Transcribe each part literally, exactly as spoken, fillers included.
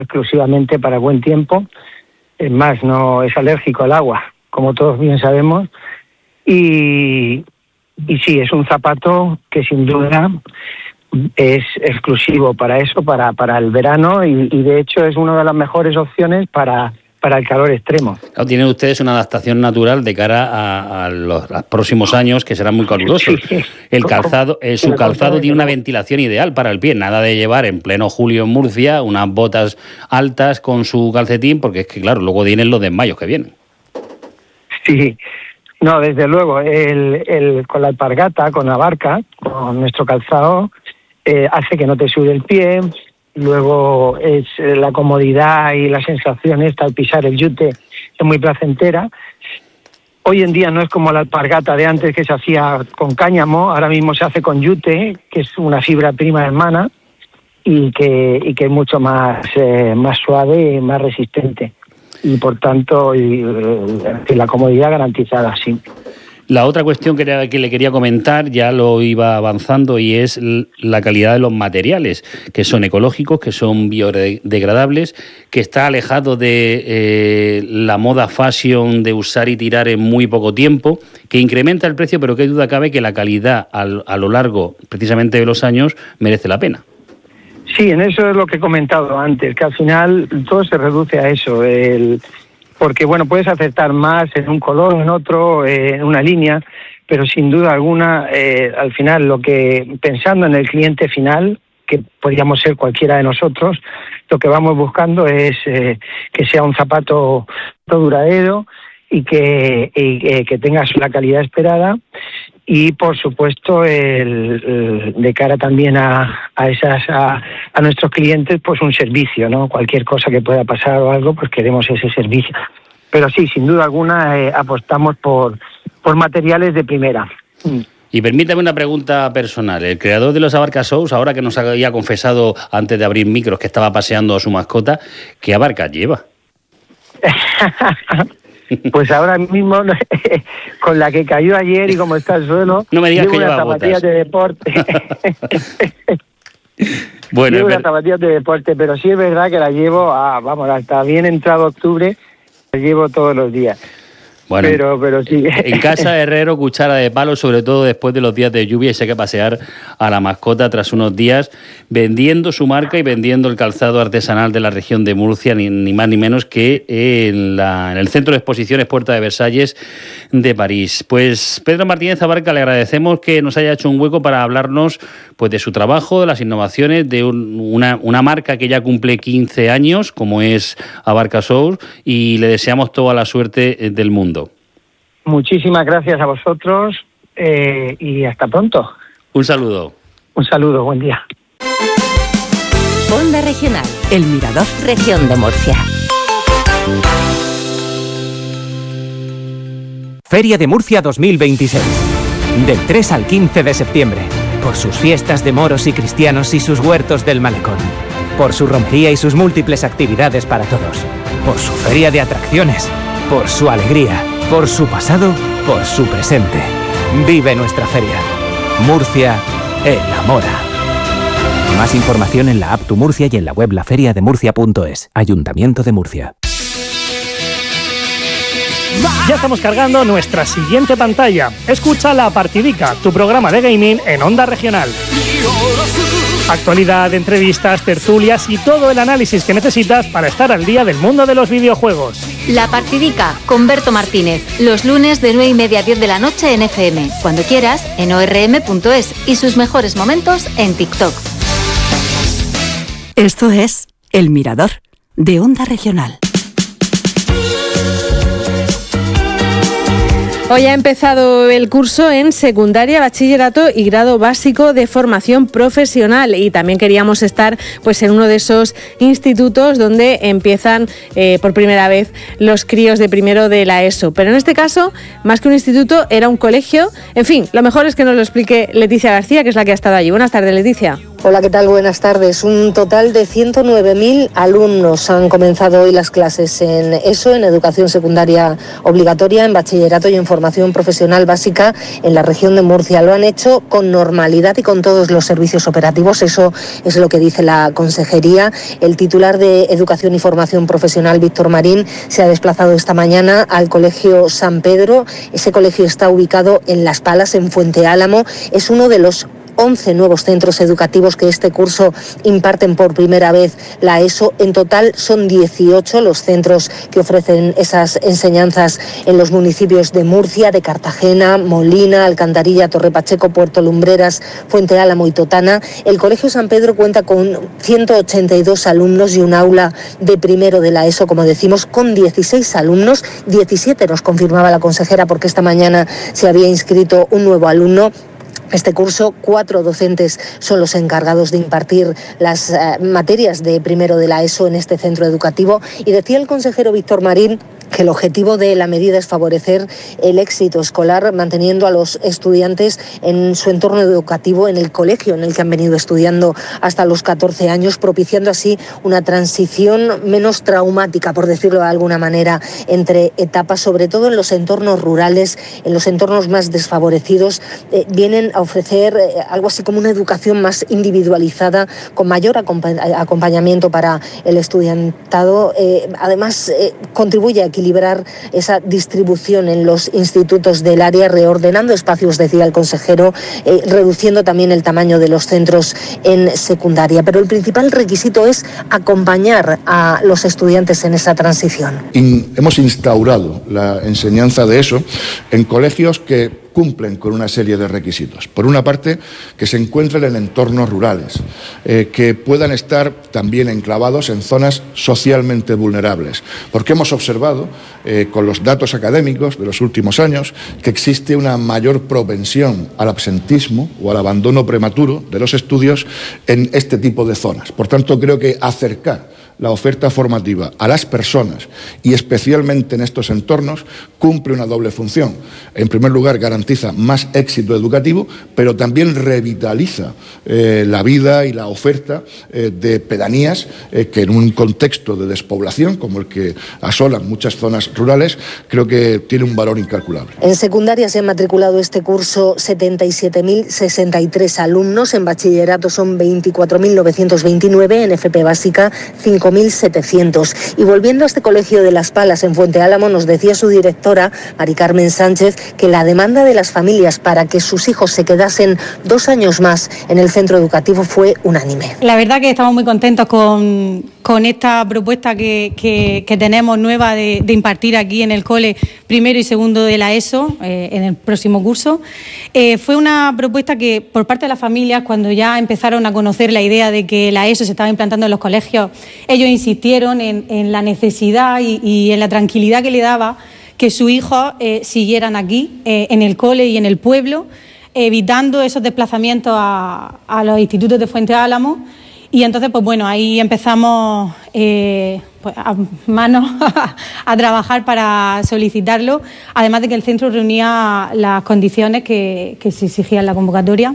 exclusivamente para buen tiempo. Es más, no es alérgico al agua, como todos bien sabemos. Y, y sí, es un zapato que sin duda es exclusivo para eso, para, para el verano, y, y de hecho es una de las mejores opciones para, para el calor extremo. Claro, tienen ustedes una adaptación natural de cara a, a los a próximos años que serán muy calurosos. Sí, sí. El calzado, eh, su calzado tiene una ventilación ideal para el pie, nada de llevar en pleno julio en Murcia unas botas altas con su calcetín, porque es que claro, luego vienen los desmayos que vienen. Sí. No, desde luego, el, el, con la alpargata, con la barca, con nuestro calzado, eh, hace que no te sude el pie. Luego es eh, la comodidad y la sensación esta al pisar el yute es muy placentera. Hoy en día no es como la alpargata de antes que se hacía con cáñamo, ahora mismo se hace con yute, que es una fibra prima hermana y que, y que es mucho más, eh, más suave y más resistente. Y por tanto, y, y la comodidad garantizada, sí. La otra cuestión que le quería comentar, ya lo iba avanzando, y es la calidad de los materiales, que son ecológicos, que son biodegradables, que está alejado de eh, la moda fashion de usar y tirar en muy poco tiempo, que incrementa el precio, pero qué duda cabe que la calidad al, a lo largo precisamente de los años merece la pena. Sí, en eso es lo que he comentado antes, que al final todo se reduce a eso, el... porque bueno, puedes acertar más en un color, en otro, eh, en una línea, pero sin duda alguna, eh, al final, lo que pensando en el cliente final, que podríamos ser cualquiera de nosotros, lo que vamos buscando es eh, que sea un zapato duradero y que, y, eh, que tenga la calidad esperada. Y por supuesto, el, el, de cara también a, a esas a, a nuestros clientes, pues un servicio, ¿no? Cualquier cosa que pueda pasar o algo, pues queremos ese servicio. Pero sí, sin duda alguna, eh, apostamos por, por materiales de primera. Y permítame una pregunta personal. El creador de los Abarca Shows, ahora que nos había confesado antes de abrir micros que estaba paseando a su mascota, ¿qué abarcas lleva? Pues ahora mismo, con la que cayó ayer y como está el suelo, no me digas llevo que unas lleva zapatillas botas de deporte. Bueno, llevo ver... unas zapatillas de deporte, pero sí es verdad que las llevo, a, vamos, hasta bien entrado octubre, las llevo todos los días. Bueno, pero, pero sí. En casa de herrero, cuchara de palo, sobre todo después de los días de lluvia, y sé que pasear a la mascota tras unos días vendiendo su marca y vendiendo el calzado artesanal de la región de Murcia, ni, ni más ni menos que en, la, en el Centro de Exposiciones Puerta de Versalles de París. Pues Pedro Martínez Abarca, le agradecemos que nos haya hecho un hueco para hablarnos pues de su trabajo, de las innovaciones, de un, una, una marca que ya cumple quince años, como es Abarca Shows, y le deseamos toda la suerte del mundo. Muchísimas gracias a vosotros eh, y hasta pronto. Un saludo. Un saludo, buen día. Onda Regional, El Mirador, Región de Murcia. Feria de Murcia dos mil veintiséis. Del tres al quince de septiembre. Por sus fiestas de moros y cristianos y sus huertos del malecón. Por su romería y sus múltiples actividades para todos. Por su feria de atracciones. Por su alegría. Por su pasado, por su presente. Vive nuestra feria. Murcia enamora. Más información en la app Tu Murcia y en la web laferiademurcia punto es. Ayuntamiento de Murcia. Ya estamos cargando nuestra siguiente pantalla. Escucha La Partidica, tu programa de gaming en Onda Regional. Actualidad, entrevistas, tertulias y todo el análisis que necesitas para estar al día del mundo de los videojuegos. La Partidica, con Berto Martínez, los lunes de nueve y media a diez de la noche en F M, cuando quieras, en o erre eme punto es y sus mejores momentos en TikTok. Esto es El Mirador, de Onda Regional. Hoy ha empezado el curso en secundaria, bachillerato y grado básico de formación profesional, y también queríamos estar pues en uno de esos institutos donde empiezan eh, por primera vez los críos de primero de la ESO. Pero en este caso, más que un instituto, era un colegio. En fin, lo mejor es que nos lo explique Leticia García, que es la que ha estado allí. Buenas tardes, Leticia. Hola, ¿qué tal? Buenas tardes. Un total de ciento nueve mil alumnos han comenzado hoy las clases en ESO, en educación secundaria obligatoria, en bachillerato y en formación profesional básica en la región de Murcia. Lo han hecho con normalidad y con todos los servicios operativos. Eso es lo que dice la consejería. El titular de Educación y Formación Profesional, Víctor Marín, se ha desplazado esta mañana al Colegio San Pedro. Ese colegio está ubicado en Las Palas, en Fuente Álamo. Es uno de los once nuevos centros educativos que este curso imparten por primera vez la ESO. En total son dieciocho los centros que ofrecen esas enseñanzas en los municipios de Murcia, de Cartagena, Molina, Alcantarilla, Torrepacheco, Puerto Lumbreras, Fuente Álamo y Totana. El Colegio San Pedro cuenta con ciento ochenta y dos alumnos y un aula de primero de la ESO, como decimos, con dieciséis alumnos, diecisiete nos confirmaba la consejera porque esta mañana se había inscrito un nuevo alumno. Este curso, cuatro docentes son los encargados de impartir las eh, materias de primero de la ESO en este centro educativo. Y decía el consejero Víctor Marín que el objetivo de la medida es favorecer el éxito escolar, manteniendo a los estudiantes en su entorno educativo, en el colegio en el que han venido estudiando hasta los catorce años, propiciando así una transición menos traumática, por decirlo de alguna manera, entre etapas, sobre todo en los entornos rurales, en los entornos más desfavorecidos. Eh, vienen a ofrecer eh, algo así como una educación más individualizada, con mayor acompa- acompañamiento para el estudiantado. Eh, además, eh, contribuye a equilibrar esa distribución en los institutos del área, reordenando espacios, decía el consejero, eh, reduciendo también el tamaño de los centros en secundaria. Pero el principal requisito es acompañar a los estudiantes en esa transición. In, hemos instaurado la enseñanza de ESO en colegios que cumplen con una serie de requisitos. Por una parte, que se encuentren en entornos rurales, eh, que puedan estar también enclavados en zonas socialmente vulnerables, porque hemos observado eh, con los datos académicos de los últimos años que existe una mayor propensión al absentismo o al abandono prematuro de los estudios en este tipo de zonas. Por tanto, creo que acercar la oferta formativa a las personas y especialmente en estos entornos cumple una doble función. En primer lugar, garantiza más éxito educativo, pero también revitaliza eh, la vida y la oferta eh, de pedanías eh, que en un contexto de despoblación como el que asolan muchas zonas rurales, creo que tiene un valor incalculable. En secundaria se han matriculado este curso setenta y siete mil sesenta y tres alumnos, en bachillerato son veinticuatro mil novecientos veintinueve, en F P básica cinco mil setecientos. Y volviendo a este colegio de Las Palas, en Fuente Álamo, nos decía su directora, Mari Carmen Sánchez, que la demanda de las familias para que sus hijos se quedasen dos años más en el centro educativo fue unánime. La verdad que estamos muy contentos con, con esta propuesta que, que, que tenemos nueva de, de impartir aquí en el cole primero y segundo de la ESO eh, en el próximo curso. Eh, fue una propuesta que por parte de las familias, cuando ya empezaron a conocer la idea de que la ESO se estaba implantando en los colegios, ellos insistieron en, en la necesidad y, y en la tranquilidad que le daba que sus hijos eh, siguieran aquí, eh, en el cole y en el pueblo, evitando esos desplazamientos a, a los institutos de Fuente Álamo. Y entonces, pues bueno, ahí empezamos eh, pues, a manos a trabajar para solicitarlo, además de que el centro reunía las condiciones que, que se exigían en la convocatoria.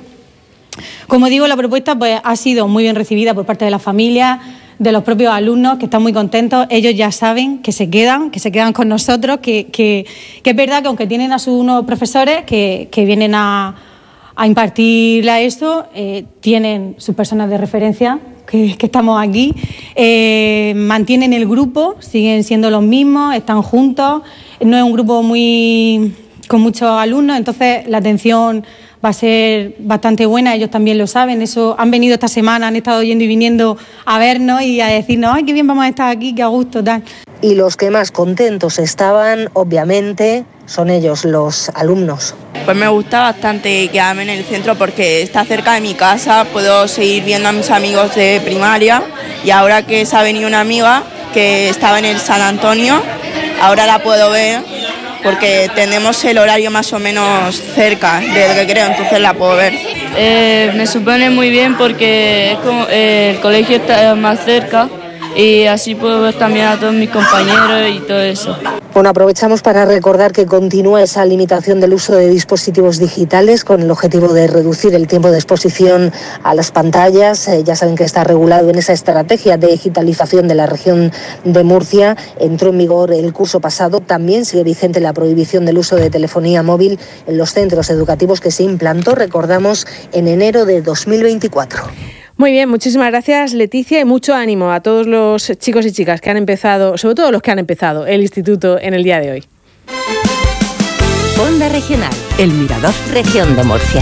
Como digo, la propuesta pues, ha sido muy bien recibida por parte de las familias, de los propios alumnos, que están muy contentos. Ellos ya saben que se quedan, que se quedan con nosotros, que, que, que es verdad que aunque tienen a sus unos profesores que, que vienen a, a impartir a esto, eh, tienen sus personas de referencia, que, que estamos aquí, eh, mantienen el grupo, siguen siendo los mismos, están juntos, no es un grupo muy con muchos alumnos, entonces la atención va a ser bastante buena, ellos también lo saben, eso han venido esta semana, han estado yendo y viniendo a vernos y a decirnos, ay, qué bien vamos a estar aquí, qué a gusto, tal. Y los que más contentos estaban, obviamente, son ellos, los alumnos. Pues me gusta bastante quedarme en el centro porque está cerca de mi casa, puedo seguir viendo a mis amigos de primaria y ahora que se ha venido una amiga que estaba en el San Antonio, ahora la puedo ver porque tenemos el horario más o menos cerca del recreo, entonces la puedo ver. Eh, me supone muy bien porque es como, eh, el colegio está más cerca y así puedo ver también a todos mis compañeros y todo eso. Bueno, aprovechamos para recordar que continúa esa limitación del uso de dispositivos digitales con el objetivo de reducir el tiempo de exposición a las pantallas. Eh, ya saben que está regulado en esa estrategia de digitalización de la región de Murcia. Entró en vigor el curso pasado. También sigue vigente la prohibición del uso de telefonía móvil en los centros educativos que se implantó, recordamos, en enero de dos mil veinticuatro. Muy bien, muchísimas gracias, Leticia, y mucho ánimo a todos los chicos y chicas que han empezado, sobre todo los que han empezado el instituto en el día de hoy. Onda Regional, El Mirador, Región de Murcia.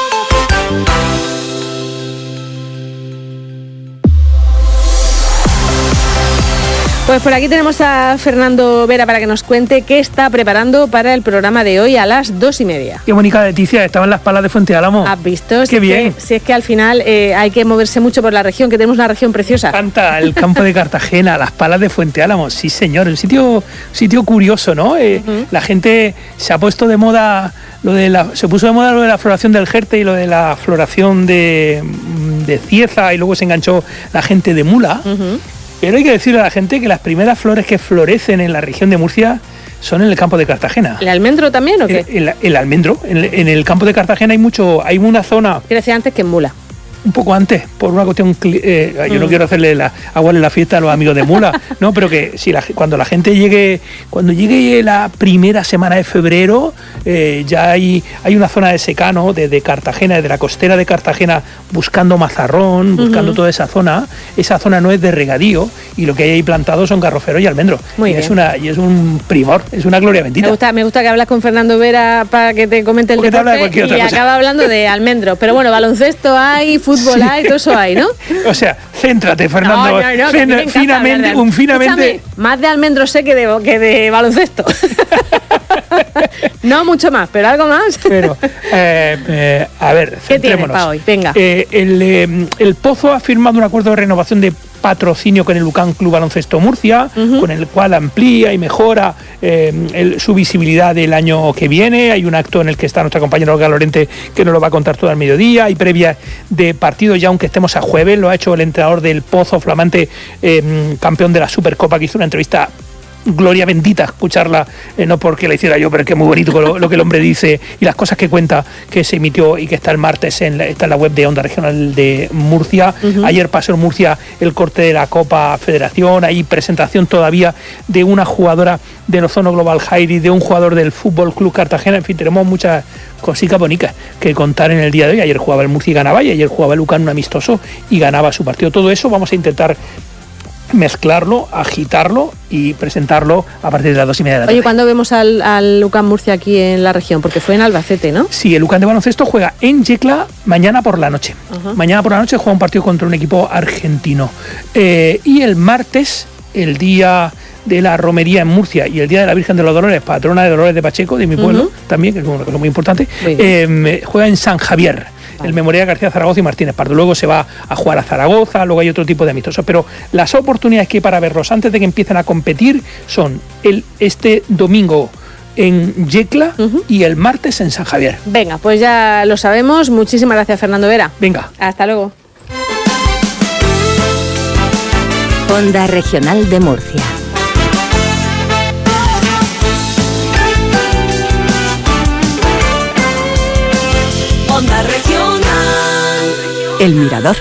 Pues por aquí tenemos a Fernando Vera para que nos cuente qué está preparando para el programa de hoy a las dos y media. Qué bonita, Leticia, estaba en las Palas de Fuente Álamo. ¿Has visto? Qué si bien. Es que, si es que al final eh, hay que moverse mucho por la región, que tenemos una región preciosa. Canta el campo de Cartagena, las Palas de Fuente Álamo, sí señor, un sitio, sitio curioso, ¿no? Eh, uh-huh. La gente se ha puesto de moda, lo de la, se puso de moda lo de la floración del Jerte y lo de la floración de, de Cieza, y luego se enganchó la gente de Mula. Uh-huh. Pero hay que decirle a la gente que las primeras flores que florecen en la región de Murcia son en el campo de Cartagena. ¿El almendro también o qué? El, el, el almendro. En el, en el campo de Cartagena hay mucho, hay una zona... Quiere decir antes que en Mula. Un poco antes, por una cuestión... Eh, yo mm. no quiero hacerle la, aguarle la fiesta a los amigos de Mula, no, pero que si la, cuando la gente llegue, cuando llegue la primera semana de febrero, eh, ya hay, hay una zona de secano desde Cartagena, desde la costera de Cartagena, buscando mazarrón, buscando uh-huh. toda esa zona. Esa zona no es de regadío y lo que hay ahí plantado son garroferos y almendros. Muy y bien. Es una y es un primor, es una gloria bendita. Me gusta, me gusta que hablas con Fernando Vera para que te comente el Porque deporte de y cosa. acaba hablando de almendros. Pero bueno, baloncesto hay, fútbol sí. hay, todo eso hay, ¿no? O sea, céntrate, Fernando. No, no, no, Fin, finamente, un finamente... Escúchame, más de almendros sé que de, que de baloncesto. No mucho más, pero algo más. Pero, eh, eh, a ver, ¿qué tienes para hoy? Venga. Eh, el, eh, el Pozo ha firmado un acuerdo de renovación de patrocinio con el UCAM Club Baloncesto Murcia, uh-huh. con el cual amplía y mejora eh, el, su visibilidad del año que viene. Hay un acto en el que está nuestra compañera Olga Lorente que nos lo va a contar todo al mediodía. Hay previa de partido ya, aunque estemos a jueves. Lo ha hecho el entrenador del Pozo, flamante eh, campeón de la Supercopa, que hizo una entrevista gloria bendita escucharla, eh, no porque la hiciera yo, pero es que es muy bonito lo, lo que el hombre dice y las cosas que cuenta, que se emitió y que está el martes en la, está en la web de Onda Regional de Murcia. Uh-huh. Ayer pasó en Murcia el corte de la Copa Federación, hay presentación todavía de una jugadora del Ozono Global Jairi, de un jugador del Fútbol Club Cartagena. En fin, tenemos muchas cositas bonitas que contar en el día de hoy. Ayer jugaba el Murcia y ganaba, y ayer jugaba el UCAM un amistoso y ganaba su partido. Todo eso vamos a intentar mezclarlo, agitarlo y presentarlo a partir de las dos y media de la tarde. Oye, ¿cuándo vemos al, al UCAM Murcia aquí en la región? Porque fue en Albacete, ¿no? Sí, el UCAM de baloncesto juega en Yecla mañana por la noche. Uh-huh. Mañana por la noche juega un partido contra un equipo argentino. Eh, y el martes, el día de la romería en Murcia y el día de la Virgen de los Dolores, patrona de Dolores de Pacheco, de mi pueblo, uh-huh. también, que es una cosa muy importante, muy eh, juega en San Javier. El Memorial García Zaragoza y Martínez Pardo. Luego se va a jugar a Zaragoza, luego hay otro tipo de amistosos. Pero las oportunidades que hay para verlos antes de que empiecen a competir son el este domingo en Yecla uh-huh. y el martes en San Javier. Venga, pues ya lo sabemos. Muchísimas gracias, Fernando Vera. Venga. Hasta luego. Onda Regional de Murcia. Onda Regional. El Mirador.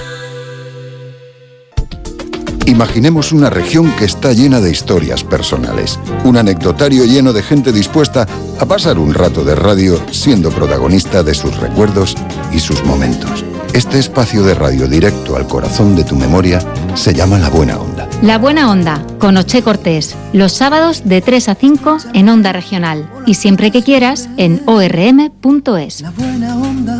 Imaginemos una región que está llena de historias personales, un anecdotario lleno de gente dispuesta a pasar un rato de radio siendo protagonista de sus recuerdos y sus momentos. Este espacio de radio directo al corazón de tu memoria se llama La Buena Onda. La Buena Onda, con Oche Cortés, los sábados de tres a cinco en Onda Regional y siempre que quieras en o r m punto es. La Buena Onda.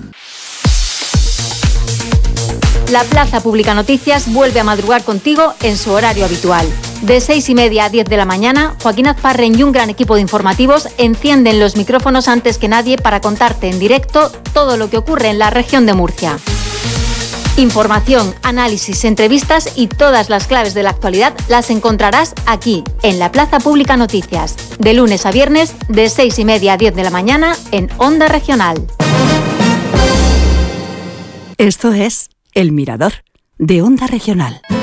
La Plaza Pública Noticias vuelve a madrugar contigo en su horario habitual. De seis y media a diez de la mañana, Joaquín Azparren y un gran equipo de informativos encienden los micrófonos antes que nadie para contarte en directo todo lo que ocurre en la región de Murcia. Información, análisis, entrevistas y todas las claves de la actualidad las encontrarás aquí, en la Plaza Pública Noticias, de lunes a viernes, de seis y media a diez de la mañana en Onda Regional. Esto es El Mirador, de Onda Regional.